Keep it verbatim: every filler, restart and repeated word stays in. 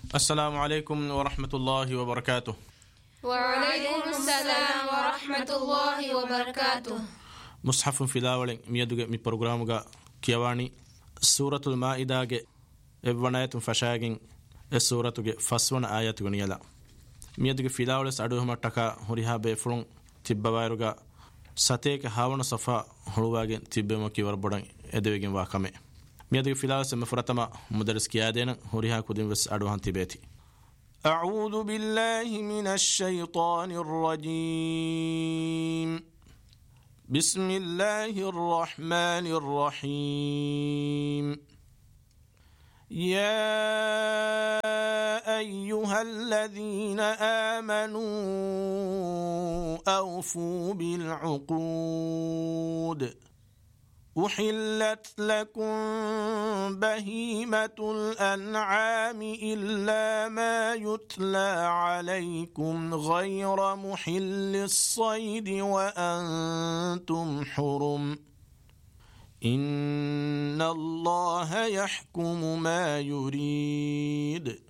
السلام عليكم ورحمة الله وبركاته. وعليكم السلام ورحمة الله وبركاته. مصحف في داولين ميدوغ مي برنامجا كيواني سورة المائدة إبناية فشاغين السورة فسون آيات غنيلا ميدوغ في داولس أدوهما تكا هريها بفلون تبوايروغا ساتيك هاون صفا هلواغين تبما كي وربودن ادويغين واكامي ميدوغ في داولس مفرتما مدرس كيادين هريها كودين بس أدوهان تبيتي. أعوذ بالله من الشيطان الرجيم. بسم الله الرحمن الرحيم. يا أيها الذين آمنوا أوفوا بالعقود أحلت لكم بهيمة الأنعام إلا ما يتلى عليكم غير محل الصيد وأنتم حرم إن الله يحكم ما يريد.